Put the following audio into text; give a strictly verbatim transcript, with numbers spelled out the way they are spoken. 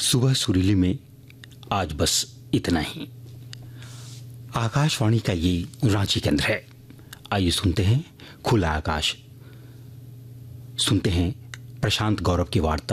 सुबह सुरीली में आज बस इतना ही। आकाशवाणी का ये रांची केंद्र है। आइए सुनते हैं खुला आकाश, सुनते हैं प्रशांत गौरव की वार्ता